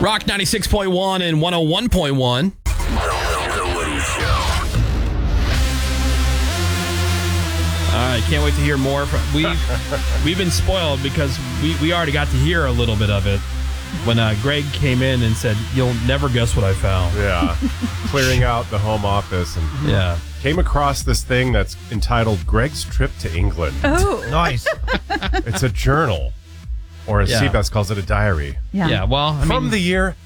Rock 96.1 and 101.1. All right, can't wait to hear more. We've been spoiled because we already got to hear a little bit of it when Greg came in and said, "You'll never guess what I found." Yeah, clearing out the home office and came across this thing that's entitled "Greg's Trip to England." Oh, Nice. It's a journal, or as CBS calls it, a diary. Yeah. Well, From the year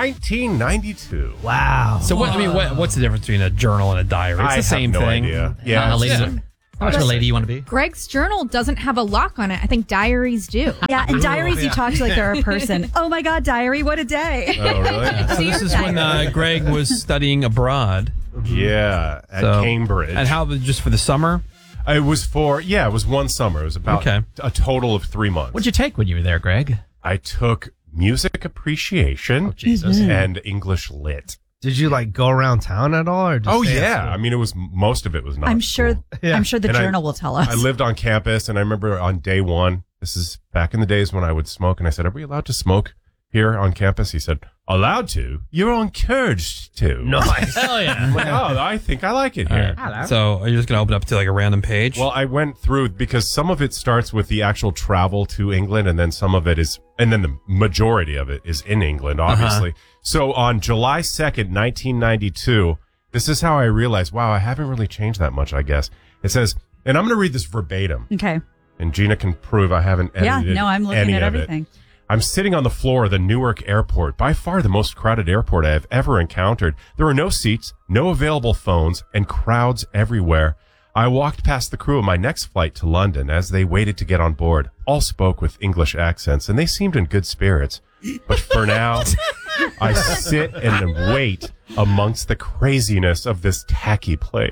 1992. Wow. So what's the difference between a journal and a diary? It's the same have no thing. idea. Yeah. How much of a lady you want to be? Greg's journal doesn't have a lock on it. I think diaries do. Yeah, in diaries you talk to like they're a person. Oh my God, diary, what a day. Oh, really? So this is when Greg was studying abroad. Yeah, at Cambridge. And how, just for the summer? It was it was one summer. It was about a total of 3 months. What'd you take when you were there, Greg? I took music appreciation and English lit. Did you go around town at all? Or just stay at school? I mean, most of it was not. I'm sure the journal will tell us. I lived on campus, and I remember on day one, this is back in the days when I would smoke, and I said, "Are we allowed to smoke here on campus?" He said, "Allowed to? You're encouraged to." Nice. Hell yeah. I'm like, I think I like it here. So are you just going to open up to a random page? Well, I went through because some of it starts with the actual travel to England, and then some of it is, and then the majority of it is in England, obviously. So on July 2nd, 1992, this is how I realized, wow, I haven't really changed that much, I guess. It says, and I'm going to read this verbatim. Okay. And Gina can prove I haven't edited I'm looking any at of everything. it. I'm sitting on the floor of the Newark airport, by far the most crowded airport I have ever encountered. There are no seats, no available phones, and crowds everywhere. I walked past the crew of my next flight to London as they waited to get on board. All spoke with English accents, and they seemed in good spirits. But for now, I sit and wait amongst the craziness of this tacky place.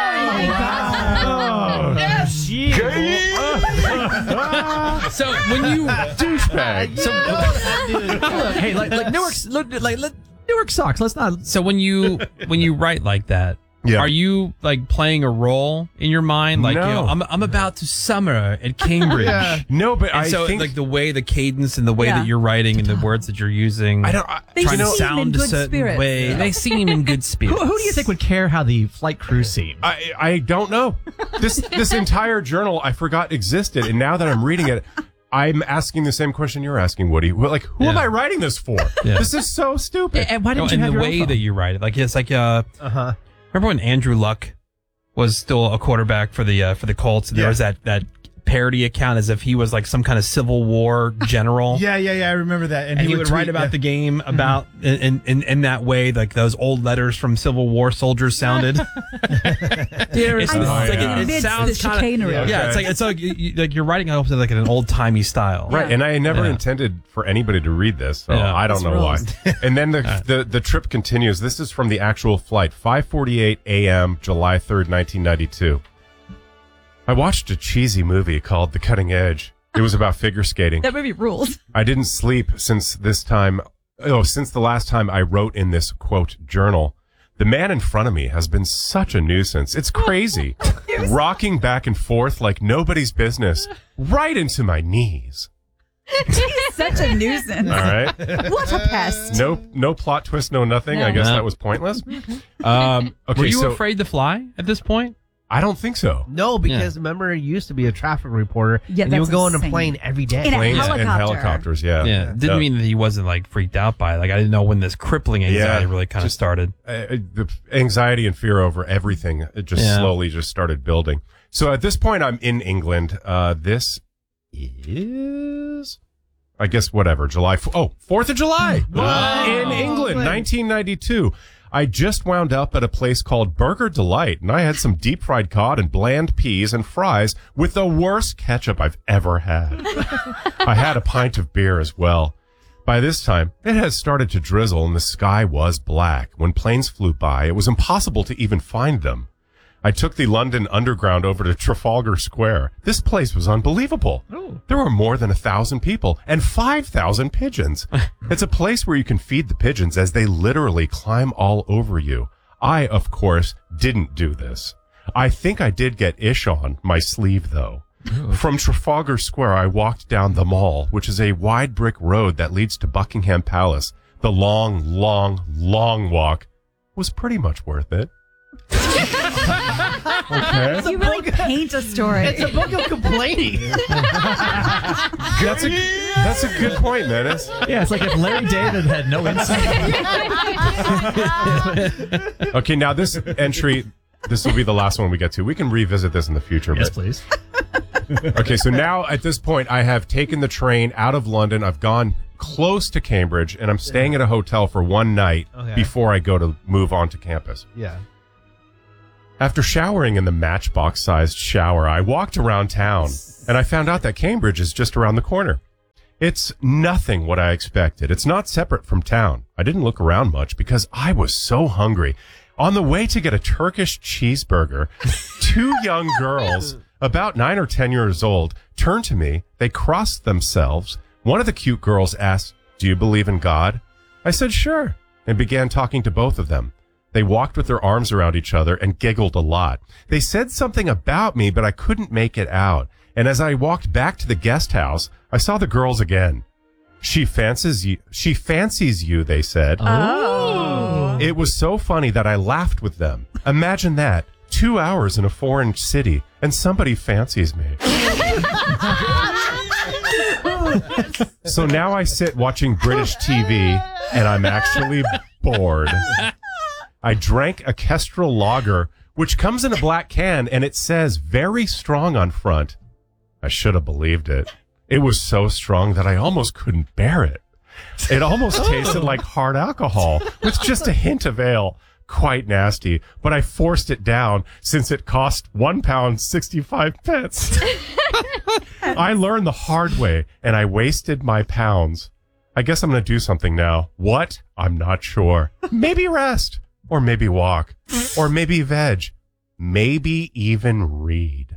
So when you douchebag. Hey, Newark sucks. Let's not. So when you write like that, are you playing a role in your mind? No. I'm about to summer at Cambridge. No, but I think the way, the cadence and the way that you're writing and the words that you're using, They trying to seem sound in a good certain spirits. way. They seem in good spirits. Who do you think would care how the flight crew seems? I don't know. This entire journal I forgot existed, and now that I'm reading it, I'm asking the same question you're asking, Woody. Who am I writing this for? Yeah. This is so stupid. And why didn't you have the your way own that you write it, it's remember when Andrew Luck was still a quarterback for the Colts? And there was that parody account as if he was some kind of Civil War general. Yeah, I remember that. And he would write about the game about in that way, those old letters from Civil War soldiers sounded. It sounds the chicanery. It's like you're writing it in an old timey style, Right, and I never intended for anybody to read this, so I don't know why. And then the trip continues. This is from the actual flight, 5:48 a.m., July 3rd, 1992. I watched a cheesy movie called The Cutting Edge. It was about figure skating. That movie rules. I didn't sleep since the last time I wrote in this, quote, journal. The man in front of me has been such a nuisance. It's crazy. Rocking back and forth like nobody's business. Right into my knees. He's such a nuisance. All right. What a pest. No plot twist, no nothing. No. I guess that was pointless. Okay, Were you afraid to fly at this point? I don't think so. No, because remember, you used to be a traffic reporter, Yeah, and you would that's go on a insane. plane every day. In a Planes helicopter. and helicopters, yeah. Didn't mean that he wasn't freaked out by it. I didn't know when this crippling anxiety really kind of started. The anxiety and fear over everything, it just slowly just started building. So at this point, I'm in England. This is, I guess, whatever, July. 4th of July in England, 1992. I just wound up at a place called Burger Delight, and I had some deep fried cod and bland peas and fries with the worst ketchup I've ever had. I had a pint of beer as well. By this time, it had started to drizzle and the sky was black. When planes flew by, it was impossible to even find them. I took the London Underground over to Trafalgar Square. This place was unbelievable. There were more than 1,000 people and 5,000 pigeons. It's a place where you can feed the pigeons as they literally climb all over you. I, of course, didn't do this. I think I did get ish on my sleeve, though. From Trafalgar Square, I walked down the Mall, which is a wide brick road that leads to Buckingham Palace. The long, long, long walk was pretty much worth it. Okay. You really paint a story. It's a book of complaining. That's a good point, Menace. Yeah, it's like if Larry David had no insight. Okay, now this entry, this will be the last one we get to. We can revisit this in the future. Yes, but please. Okay, so now at this point, I have taken the train out of London. I've gone close to Cambridge, and I'm staying at a hotel for one night before I go to move on to campus. Yeah. After showering in the matchbox-sized shower, I walked around town, and I found out that Cambridge is just around the corner. It's nothing what I expected. It's not separate from town. I didn't look around much because I was so hungry. On the way to get a Turkish cheeseburger, two young girls, about 9 or 10 years old, turned to me. They crossed themselves. One of the cute girls asked, "Do you believe in God?" I said, "Sure," and began talking to both of them. They walked with their arms around each other and giggled a lot. They said something about me, but I couldn't make it out. And as I walked back to the guest house, I saw the girls again. She fancies you, they said. Oh. It was so funny that I laughed with them. Imagine that. 2 hours in a foreign city, and somebody fancies me. So now I sit watching British TV, and I'm actually bored. I drank a Kestrel Lager, which comes in a black can, and it says very strong on front. I should have believed it. It was so strong that I almost couldn't bear it. It almost tasted like hard alcohol with just a hint of ale. Quite nasty, but I forced it down since it cost £1.65. I learned the hard way, and I wasted my pounds. I guess I'm going to do something now. What? I'm not sure. Maybe rest, or maybe walk, or maybe veg, maybe even read.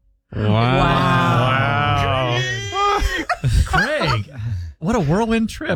Wow. Greg, what a whirlwind trip.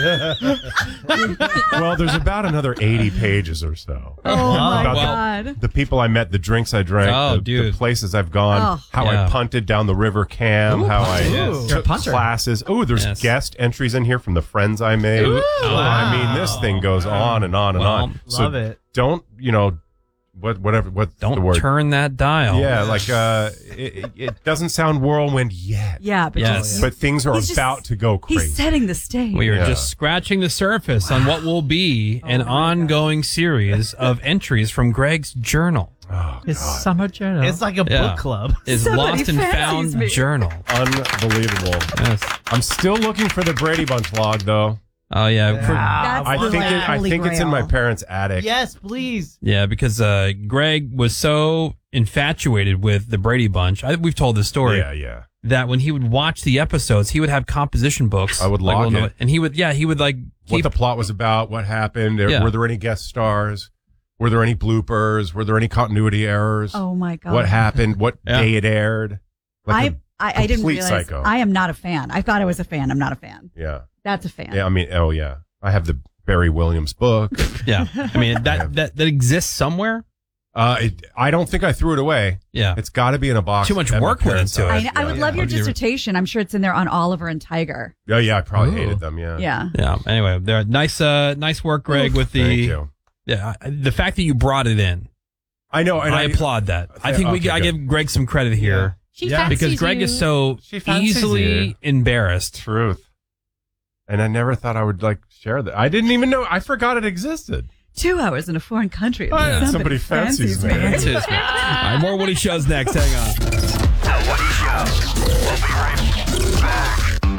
Well, there's about another 80 pages or so. Oh, my About God. the people I met, the drinks I drank, the places I've gone, how I punted down the River Cam, how I took classes. Oh, there's guest entries in here from the friends I made. I mean, this thing goes on and on and on. Love it. Don't, what's the word? Turn that dial. Yeah, like it doesn't sound whirlwind yet. Yeah, but but things are he's about to go crazy. He's setting the stage. We are just scratching the surface on what will be an ongoing series of entries from Greg's journal. Oh, His summer journal. It's like a book club. His Somebody lost and fancies found me. journal. Unbelievable. Yes. I'm still looking for the Brady Bunch log, though. Oh yeah. That's I the think it's in my parents' attic. Yes, please. Yeah, because Greg was so infatuated with the Brady Bunch. We've told this story. Yeah. That when he would watch the episodes, he would have composition books. I would log it. And he would like What the plot was about, what happened, were there any guest stars? Were there any bloopers? Were there any continuity errors? Oh my God. What happened? What day it aired? I didn't realize. Psycho. I am not a fan. I thought I was a fan. I'm not a fan. Yeah. That's a fan. Yeah, I mean, I have the Barry Williams book. Yeah. I mean, that exists somewhere. I don't think I threw it away. Yeah. It's got to be in a box. Too much work went into it. I would love your dissertation. I'm sure it's in there on Oliver and Tiger. Yeah, I probably hated them. Yeah. Yeah. Anyway, they're nice work, Greg, with the. Thank you. Yeah, the fact that you brought it in. I know, and I applaud that. I think I give Greg some credit here. Because Greg is so easily embarrassed. Truth. And I never thought I would share that. I didn't even know. I forgot it existed. 2 hours in a foreign country. Somebody fancies me. All right, more Woody Shows next. Hang on. The Woody Show. We'll be right back.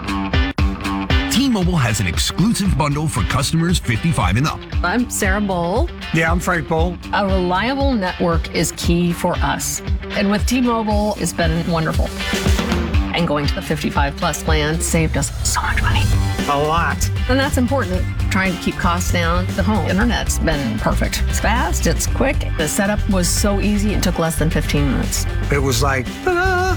T-Mobile has an exclusive bundle for customers 55 and up. I'm Sarah Bowl. Yeah, I'm Frank Bowl. A reliable network is key for us. And with T-Mobile, it's been wonderful. And going to the 55 plus plan saved us so much money. A lot. And that's important. Trying to keep costs down. The home internet's been perfect. It's fast, it's quick. The setup was so easy, it took less than 15 minutes. It was like, ta-da!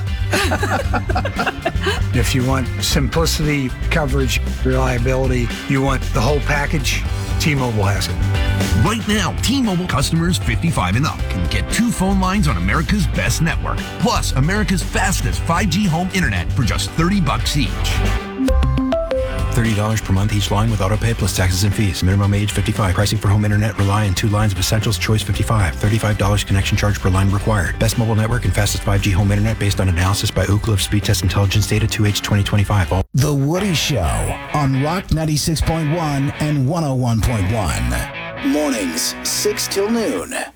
If you want simplicity, coverage, reliability, you want the whole package, T-Mobile has it. Right now, T-Mobile customers 55 and up can get 2 phone lines on America's best network, plus America's fastest 5G home internet for just $30 each. $30 per month each line with autopay plus taxes and fees. Minimum age 55. Pricing for home internet rely on 2 lines of essentials. Choice 55. $35 connection charge per line required. Best mobile network and fastest 5G home internet based on analysis by Ookla of Speed Test Intelligence data 2H 2025. The Woody Show on Rock 96.1 and 101.1. Mornings 6 till noon.